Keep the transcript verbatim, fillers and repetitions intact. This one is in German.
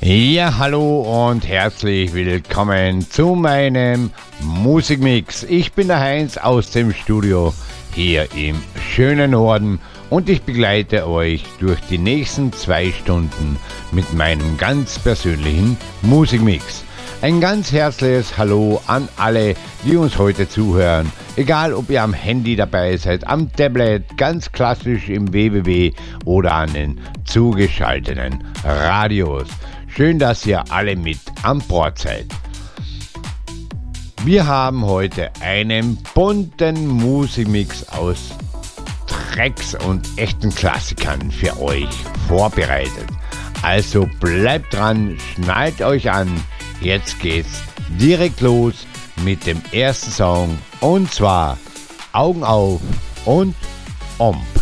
Ja, hallo und herzlich willkommen zu meinem Musikmix. Ich bin der Heinz aus dem Studio hier im schönen Norden und ich begleite euch durch die nächsten zwei Stunden mit meinem ganz persönlichen Musikmix. Ein ganz herzliches Hallo an alle, die uns heute zuhören. Egal, ob ihr am Handy dabei seid, am Tablet, ganz klassisch im W W W oder an den zugeschalteten Radios. Schön, dass ihr alle mit an Bord seid. Wir haben heute einen bunten Musikmix aus Tracks und echten Klassikern für euch vorbereitet. Also bleibt dran, schnallt euch an. Jetzt geht's direkt los mit dem ersten Song und zwar Augen auf und Omp.